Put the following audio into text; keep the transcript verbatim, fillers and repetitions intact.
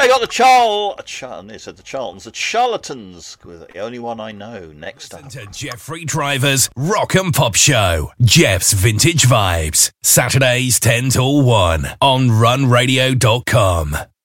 I got the Charl... Char- it said the Charltons. The Charlatans, with the only one I know. Next up. Listen to Jeffrey Driver's Rock and Pop Show. Jeff's Vintage Vibes. Saturdays ten till one on run radio dot com.